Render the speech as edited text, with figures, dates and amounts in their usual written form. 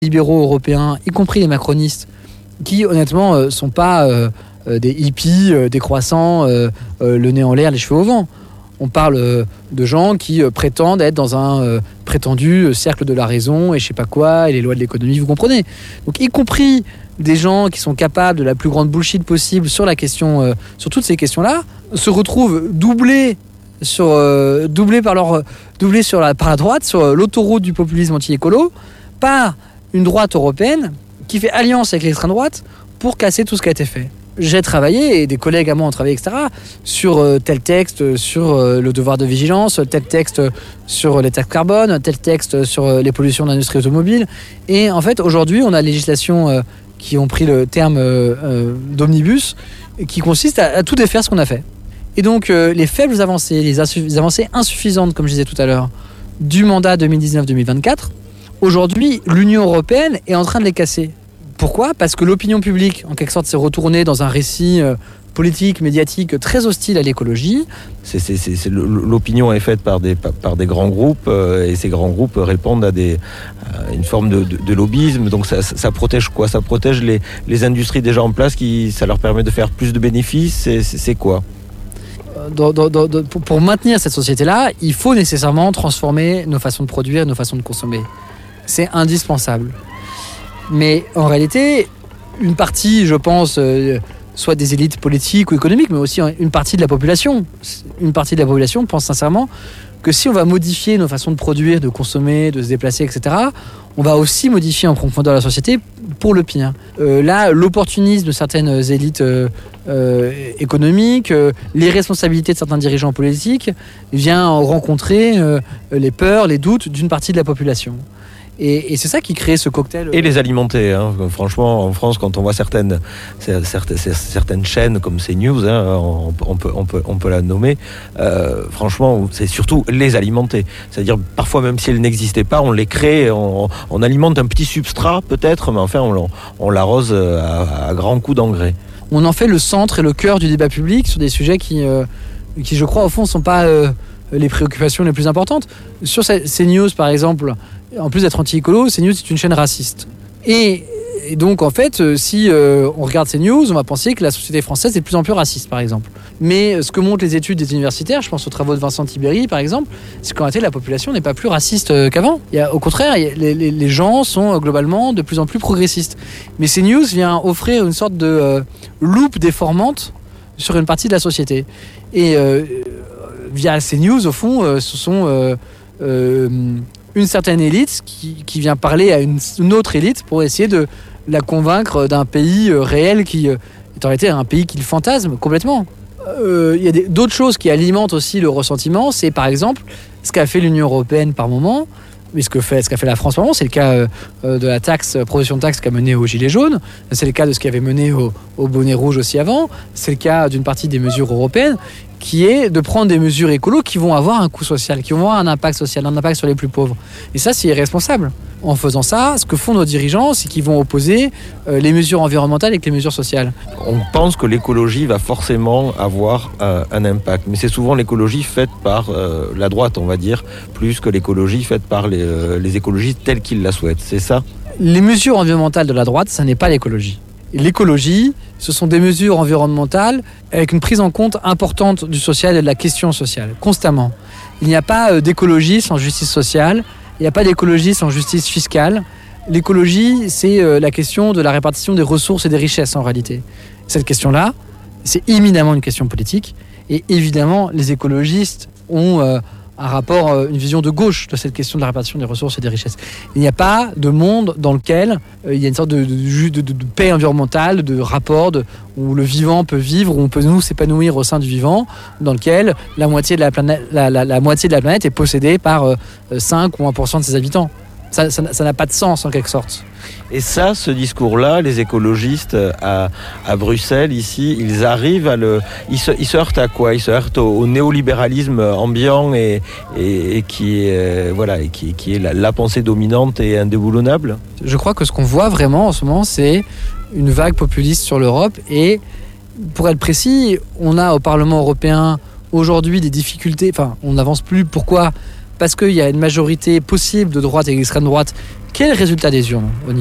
libéraux européens, y compris les macronistes, qui honnêtement sont pas des hippies décroissants, le nez en l'air, les cheveux au vent. On parle de gens qui prétendent être dans un prétendu cercle de la raison et je sais pas quoi, et les lois de l'économie, vous comprenez. Donc y compris des gens qui sont capables de la plus grande bullshit possible sur la question, sur toutes ces questions-là, se retrouvent doublés par la droite, sur l'autoroute du populisme anti-écolo, par une droite européenne qui fait alliance avec l'extrême droite pour casser tout ce qui a été fait. J'ai travaillé, et des collègues à moi ont travaillé, etc., sur tel texte sur le devoir de vigilance, tel texte sur les taxes carbone, tel texte sur les pollutions de l'industrie automobile. Et en fait, aujourd'hui, on a des législations qui ont pris le terme d'omnibus, qui consiste à tout défaire ce qu'on a fait. Et donc, les faibles avancées, les avancées insuffisantes, comme je disais tout à l'heure, du mandat 2019-2024, aujourd'hui, l'Union européenne est en train de les casser. Pourquoi ? Parce que l'opinion publique, en quelque sorte, s'est retournée dans un récit politique, médiatique très hostile à l'écologie. L'opinion est faite par des grands groupes et ces grands groupes répondent à une forme de lobbyisme. Donc ça protège quoi ? Ça protège les industries déjà en place, ça leur permet de faire plus de bénéfices. C'est quoi ? Pour maintenir cette société-là, il faut nécessairement transformer nos façons de produire, nos façons de consommer. C'est indispensable. Mais en réalité, une partie, je pense, soit des élites politiques ou économiques, mais aussi une partie de la population pense sincèrement que si on va modifier nos façons de produire, de consommer, de se déplacer, etc., on va aussi modifier en profondeur la société pour le pire. Là, l'opportunisme de certaines élites économiques, l'irresponsabilité de certains dirigeants politiques vient rencontrer les peurs, les doutes d'une partie de la population. Et c'est ça qui crée ce cocktail. Et les alimenter. Hein. Franchement, en France, quand on voit certaines chaînes comme CNews, hein, on peut la nommer, franchement, c'est surtout les alimenter. C'est-à-dire, parfois, même si elles n'existaient pas, on les crée, on alimente un petit substrat, peut-être, mais enfin, on l'arrose à grands coups d'engrais. On en fait le centre et le cœur du débat public sur des sujets qui je crois, au fond, ne sont pas les préoccupations les plus importantes. Sur CNews, par exemple, en plus d'être anti-écolo, CNews c'est une chaîne raciste. Et donc, en fait, si on regarde CNews, on va penser que la société française est de plus en plus raciste, par exemple. Mais ce que montrent les études des universitaires, je pense aux travaux de Vincent Tibéri, par exemple, c'est qu'en réalité, la population n'est pas plus raciste qu'avant. Au contraire, les gens sont globalement de plus en plus progressistes. Mais CNews vient offrir une sorte de loupe déformante sur une partie de la société. Et via CNews, au fond, ce sont une certaine élite qui vient parler à une autre élite pour essayer de la convaincre d'un pays réel qui est en réalité un pays qui le fantasme complètement. Il y a d'autres choses qui alimentent aussi le ressentiment, c'est par exemple ce qu'a fait l'Union européenne par moment, mais ce qu'a fait la France par moment, c'est le cas de la progression de taxe qu'a mené aux Gilets jaunes, c'est le cas de ce qui avait mené au bonnet rouge aussi avant, c'est le cas d'une partie des mesures européennes, qui est de prendre des mesures écolo qui vont avoir un coût social, qui vont avoir un impact social, un impact sur les plus pauvres. Et ça, c'est irresponsable. En faisant ça, ce que font nos dirigeants, c'est qu'ils vont opposer les mesures environnementales avec les mesures sociales. On pense que l'écologie va forcément avoir un impact, mais c'est souvent l'écologie faite par la droite, on va dire, plus que l'écologie faite par les écologistes tels qu'ils la souhaitent. C'est ça ? Les mesures environnementales de la droite, ça n'est pas l'écologie. L'écologie, ce sont des mesures environnementales avec une prise en compte importante du social et de la question sociale, constamment. Il n'y a pas d'écologie sans justice sociale, il n'y a pas d'écologie sans justice fiscale. L'écologie, c'est la question de la répartition des ressources et des richesses en réalité. Cette question-là, c'est éminemment une question politique et évidemment, les écologistes ont un rapport, une vision de gauche de cette question de la répartition des ressources et des richesses. Il n'y a pas de monde dans lequel il y a une sorte de paix environnementale, de rapport où le vivant peut vivre, où on peut nous s'épanouir au sein du vivant, dans lequel la moitié de la planète est possédée par 5 ou 1% de ses habitants. Ça n'a pas de sens en quelque sorte. Et ça, ce discours-là, les écologistes à Bruxelles, ici, ils arrivent ils se heurtent à quoi ? Ils se heurtent au néolibéralisme ambiant et qui est la pensée dominante et indéboulonnable ? Je crois que ce qu'on voit vraiment en ce moment, c'est une vague populiste sur l'Europe. Et pour être précis, on a au Parlement européen aujourd'hui des difficultés. Enfin, on n'avance plus. Pourquoi ? Parce qu'il y a une majorité possible de droite et d'extrême droite Quel est le résultat des urnes au